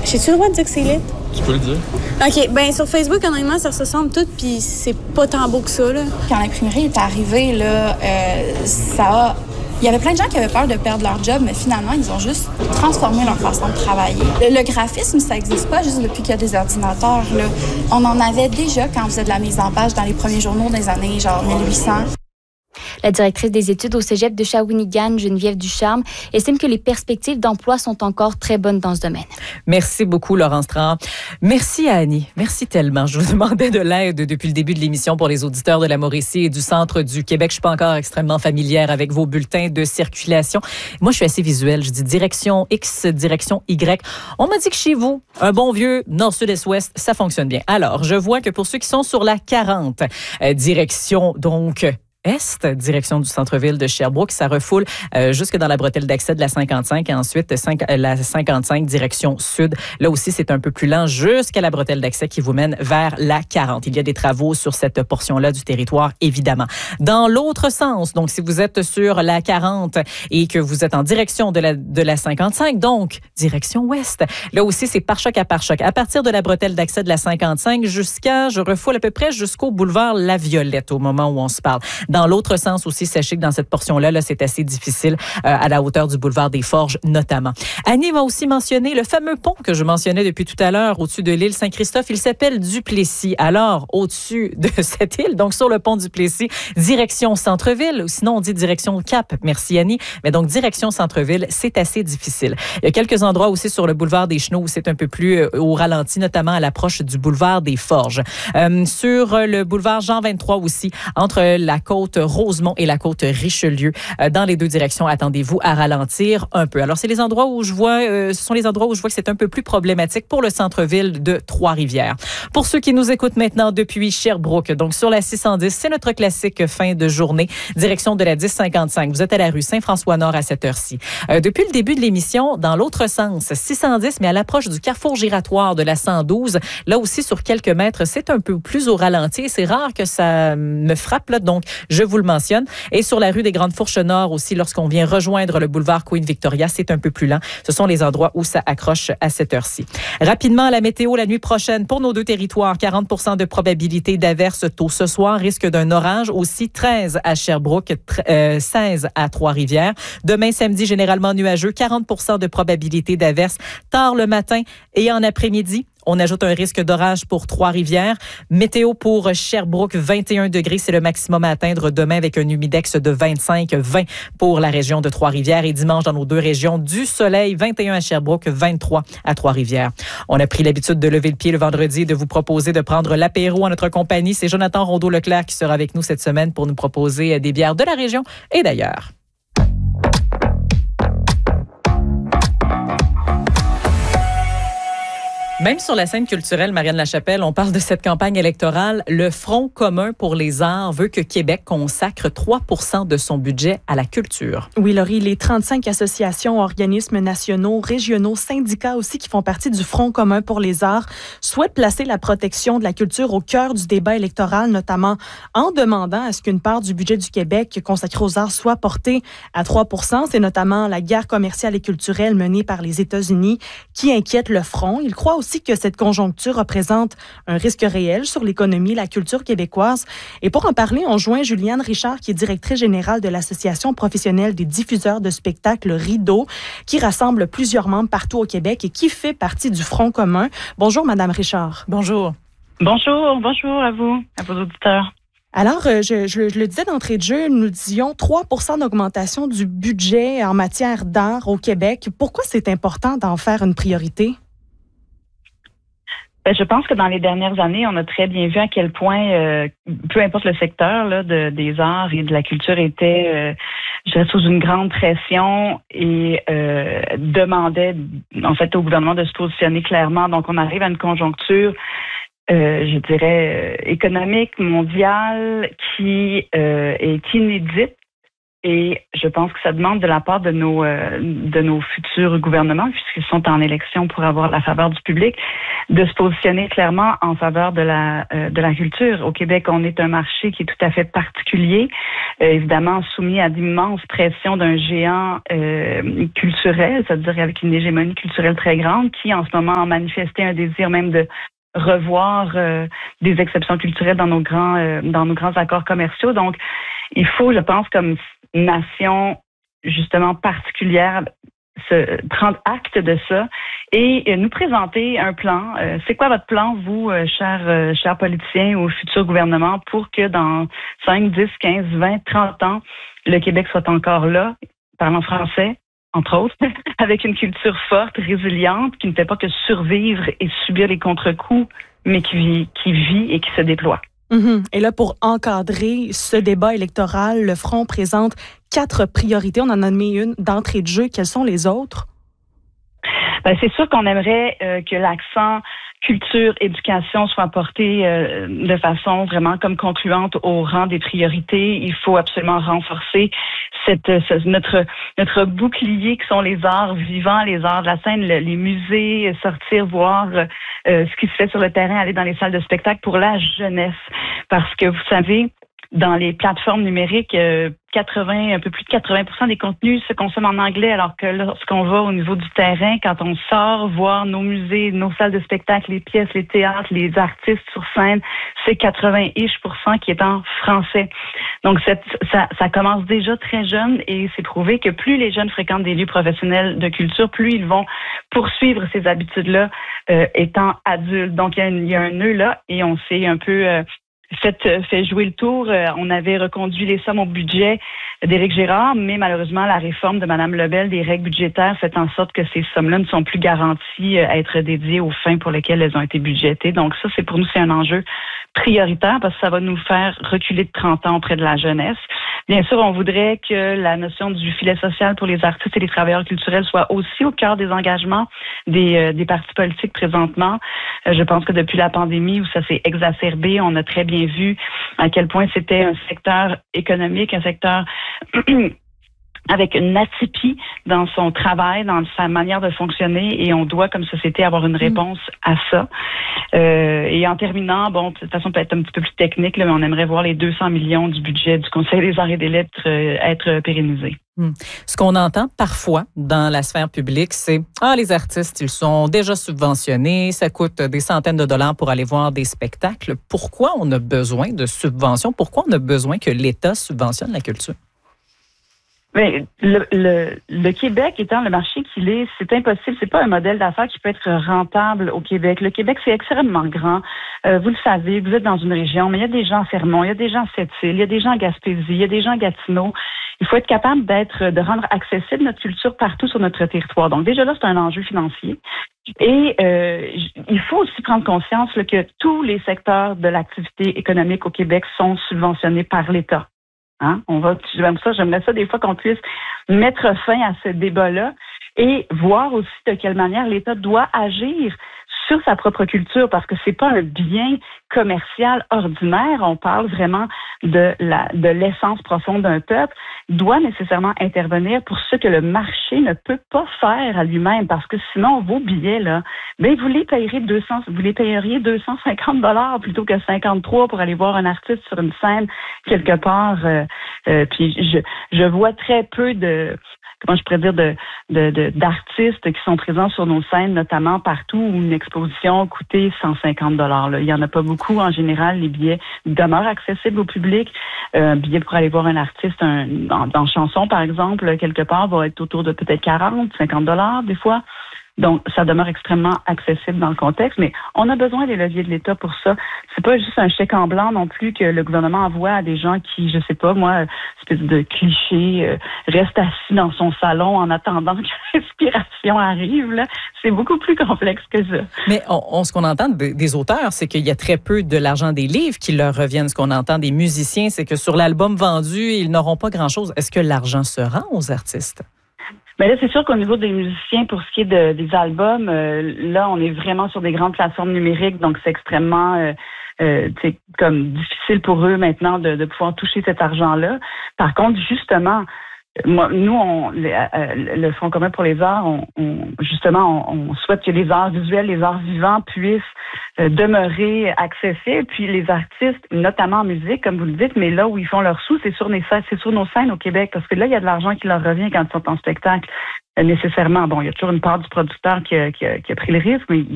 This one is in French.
J'ai-tu le droit de dire que c'est lit? Tu peux le dire. OK, ben sur Facebook, honnêtement, ça se ressemble tout, puis c'est pas tant beau que ça, là. Quand l'imprimerie est arrivée, là, il y avait plein de gens qui avaient peur de perdre leur job, mais finalement, ils ont juste transformé leur façon de travailler. Le graphisme, ça n'existe pas juste depuis qu'il y a des ordinateurs, là. On en avait déjà quand on faisait de la mise en page dans les premiers journaux des années genre 1800. La directrice des études au cégep de Shawinigan, Geneviève Ducharme, estime que les perspectives d'emploi sont encore très bonnes dans ce domaine. Merci beaucoup, Laurence Tran. Merci à Annie. Merci tellement. Je vous demandais de l'aide depuis le début de l'émission pour les auditeurs de la Mauricie et du centre du Québec. Je suis pas encore extrêmement familière avec vos bulletins de circulation. Moi, je suis assez visuelle. Je dis direction X, direction Y. On m'a dit que chez vous, un bon vieux nord, sud, est, ouest, ça fonctionne bien. Alors, je vois que pour ceux qui sont sur la 40, direction donc Est, direction du centre-ville de Sherbrooke. Ça refoule jusque dans la bretelle d'accès de la 55 et ensuite la 55 direction sud. Là aussi, c'est un peu plus lent jusqu'à la bretelle d'accès qui vous mène vers la 40. Il y a des travaux sur cette portion-là du territoire, évidemment. Dans l'autre sens, donc si vous êtes sur la 40 et que vous êtes en direction de la 55, donc direction ouest, là aussi, c'est pare-choc à pare-choc. À partir de la bretelle d'accès de la 55 je refoule à peu près jusqu'au boulevard La Violette au moment où on se parle. Dans l'autre sens aussi, sachez que dans cette portion-là, c'est assez difficile à la hauteur du boulevard des Forges notamment. Annie m'a aussi mentionné le fameux pont que je mentionnais depuis tout à l'heure au-dessus de l'île Saint-Christophe. Il s'appelle Duplessis. Alors, au-dessus de cette île, donc sur le pont Duplessis, direction centre-ville, ou sinon on dit direction Cap. Merci Annie. Mais donc direction centre-ville, c'est assez difficile. Il y a quelques endroits aussi sur le boulevard des Chenaux où c'est un peu plus au ralenti, notamment à l'approche du boulevard des Forges. Sur le boulevard Jean 23 aussi, entre la côte Rosemont et la côte Richelieu. Dans les deux directions, attendez-vous à ralentir un peu. Alors, c'est les endroits où je vois, ce sont les endroits où je vois que c'est un peu plus problématique pour le centre-ville de Trois-Rivières. Pour ceux qui nous écoutent maintenant depuis Sherbrooke, donc sur la 610, c'est notre classique fin de journée, direction de la 1055. Vous êtes à la rue Saint-François-Nord à cette heure-ci. Depuis le début de l'émission, dans l'autre sens, 610, mais à l'approche du carrefour giratoire de la 112, là aussi, sur quelques mètres, c'est un peu plus au ralenti. C'est rare que ça me frappe, là, donc je vous le mentionne. Et sur la rue des Grandes Fourches Nord aussi, lorsqu'on vient rejoindre le boulevard Queen Victoria, c'est un peu plus lent. Ce sont les endroits où ça accroche à cette heure-ci. Rapidement, la météo la nuit prochaine pour nos deux territoires. 40 % de probabilité d'averse tôt ce soir. Risque d'un orage aussi. 13 à Sherbrooke, 16 à Trois-Rivières. Demain, samedi, généralement nuageux. 40 % de probabilité d'averse tard le matin et en après-midi. On ajoute un risque d'orage pour Trois-Rivières. Météo pour Sherbrooke, 21 degrés, c'est le maximum à atteindre demain avec un humidex de 25-20 pour la région de Trois-Rivières. Et dimanche, dans nos deux régions, du soleil, 21 à Sherbrooke, 23 à Trois-Rivières. On a pris l'habitude de lever le pied le vendredi et de vous proposer de prendre l'apéro en notre compagnie. C'est Jonathan Rondeau-Leclerc qui sera avec nous cette semaine pour nous proposer des bières de la région et d'ailleurs. Même sur la scène culturelle, Marianne Lachapelle, on parle de cette campagne électorale. Le Front commun pour les arts veut que Québec consacre 3 % de son budget à la culture. Oui, Laurie, les 35 associations, organismes nationaux, régionaux, syndicats aussi qui font partie du Front commun pour les arts souhaitent placer la protection de la culture au cœur du débat électoral, notamment en demandant à ce qu'une part du budget du Québec consacré aux arts soit portée à 3 %. C'est notamment la guerre commerciale et culturelle menée par les États-Unis qui inquiète le Front. Il croit aussi que cette conjoncture représente un risque réel sur l'économie et la culture québécoise. Et pour en parler, on joint Juliane Richard, qui est directrice générale de l'Association professionnelle des diffuseurs de spectacles Rideau, qui rassemble plusieurs membres partout au Québec et qui fait partie du Front commun. Bonjour, Madame Richard. Bonjour. Bonjour à vous, à vos auditeurs. Alors, je le disais d'entrée de jeu, nous disions 3 % d'augmentation du budget en matière d'art au Québec. Pourquoi c'est important d'en faire une priorité? Je pense que dans les dernières années, on a très bien vu à quel point, peu importe le secteur là, des arts et de la culture, était sous une grande pression et demandait en fait au gouvernement de se positionner clairement. Donc, on arrive à une conjoncture, je dirais, économique, mondiale, qui est inédite Et je pense que ça demande de la part de nos futurs gouvernements, puisqu'ils sont en élection pour avoir la faveur du public, de se positionner clairement en faveur de la culture. Au Québec, on est un marché qui est tout à fait particulier, évidemment soumis à d'immenses pressions d'un géant culturel, c'est-à-dire avec une hégémonie culturelle très grande, qui en ce moment a manifesté un désir même de revoir des exceptions culturelles dans nos grands accords commerciaux. Donc, il faut, je pense, comme nation justement particulière, prendre acte de ça et nous présenter un plan. C'est quoi votre plan, vous, chers politiciens ou futurs gouvernements, pour que dans 5, 10, 15, 20, 30 ans, le Québec soit encore là, parlant français, entre autres, avec une culture forte, résiliente, qui ne fait pas que survivre et subir les contre-coups, mais qui vit et qui se déploie. Et là, pour encadrer ce débat électoral, le Front présente 4 priorités. On en a mis une d'entrée de jeu. Quelles sont les autres? C'est sûr qu'on aimerait que l'accent culture, éducation soit porté de façon vraiment comme concluante au rang des priorités. Il faut absolument renforcer notre bouclier qui sont les arts vivants, les arts de la scène, les musées, sortir voir ce qui se fait sur le terrain, aller dans les salles de spectacle pour la jeunesse. Parce que vous savez, dans les plateformes numériques, un peu plus de 80% des contenus se consomment en anglais, alors que lorsqu'on va au niveau du terrain, quand on sort voir nos musées, nos salles de spectacle, les pièces, les théâtres, les artistes sur scène, c'est 80% qui est en français. Donc ça commence déjà très jeune et c'est prouvé que plus les jeunes fréquentent des lieux professionnels de culture, plus ils vont poursuivre ces habitudes-là étant adultes. Donc il y a un nœud là et on s'est un peu fait jouer le tour. On avait reconduit les sommes au budget d'Éric Girard, mais malheureusement, la réforme de Mme Lebel des règles budgétaires fait en sorte que ces sommes-là ne sont plus garanties à être dédiées aux fins pour lesquelles elles ont été budgétées. Donc ça, pour nous, c'est un enjeu prioritaire parce que ça va nous faire reculer de 30 ans auprès de la jeunesse. Bien sûr, on voudrait que la notion du filet social pour les artistes et les travailleurs culturels soit aussi au cœur des engagements des partis politiques présentement. Je pense que depuis la pandémie où ça s'est exacerbé, on a très bien vu à quel point c'était un secteur économique, un secteur avec une atypie dans son travail, dans sa manière de fonctionner, et on doit, comme société, avoir une réponse à ça. Et en terminant, de toute façon, peut-être un petit peu plus technique, là, mais on aimerait voir les 200 millions du budget du Conseil des arts et des lettres être pérennisés. Ce qu'on entend parfois dans la sphère publique, c'est « les artistes, ils sont déjà subventionnés, ça coûte des centaines de dollars pour aller voir des spectacles. » Pourquoi on a besoin de subventions? Pourquoi on a besoin que l'État subventionne la culture? Mais le Québec étant le marché qu'il est, c'est impossible. C'est pas un modèle d'affaires qui peut être rentable au Québec. Le Québec, c'est extrêmement grand. Vous le savez, vous êtes dans une région, mais il y a des gens à Fermont, il y a des gens à Sept-Îles, il y a des gens à Gaspésie, il y a des gens à Gatineau. Il faut être capable de rendre accessible notre culture partout sur notre territoire. Donc déjà là, c'est un enjeu financier. Et il faut aussi prendre conscience là, que tous les secteurs de l'activité économique au Québec sont subventionnés par l'État. J'aimerais ça des fois qu'on puisse mettre fin à ce débat-là et voir aussi de quelle manière l'État doit agir sur sa propre culture, parce que c'est pas un bien commercial ordinaire. On parle vraiment de l'essence profonde d'un peuple, doit nécessairement intervenir pour ce que le marché ne peut pas faire à lui-même, parce que sinon vos billets là, vous les payeriez 250 $ plutôt que 53 pour aller voir un artiste sur une scène quelque part. Puis je vois très peu d'artistes qui sont présents sur nos scènes, notamment partout où une exposition coûtait 150 $. Là. Il y en a pas beaucoup. En général, les billets demeurent accessibles au public. Un billet pour aller voir un artiste dans chanson, par exemple, quelque part, va être autour de peut-être 40, 50 $ des fois. Donc, ça demeure extrêmement accessible dans le contexte, mais on a besoin des leviers de l'État pour ça. C'est pas juste un chèque en blanc non plus que le gouvernement envoie à des gens qui, je sais pas, moi, espèce de cliché, reste assis dans son salon en attendant que l'inspiration arrive, là. C'est beaucoup plus complexe que ça. Mais ce qu'on entend des auteurs, c'est qu'il y a très peu de l'argent des livres qui leur reviennent. Ce qu'on entend des musiciens, c'est que sur l'album vendu, ils n'auront pas grand-chose. Est-ce que l'argent se rend aux artistes? Mais là, c'est sûr qu'au niveau des musiciens, pour ce qui est des albums, là, on est vraiment sur des grandes plateformes numériques, donc c'est extrêmement c'est comme difficile pour eux maintenant de pouvoir toucher cet argent-là. Par contre, justement, nous, le Front commun pour les arts, on souhaite que les arts visuels, les arts vivants puissent demeurer accessibles. Puis les artistes, notamment en musique, comme vous le dites, mais là où ils font leurs sous, c'est sur nos scènes au Québec, parce que là, il y a de l'argent qui leur revient quand ils sont en spectacle. Nécessairement. Bon, il y a toujours une part du producteur qui a pris le risque, mais